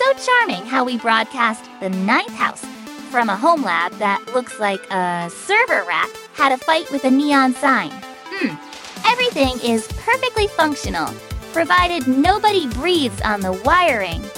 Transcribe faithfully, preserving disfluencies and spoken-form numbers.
charming how we broadcast the ninth house from a home lab that looks like a server rack had a fight with a neon sign. Hmm, everything is perfectly functional, provided nobody breathes on the wiring.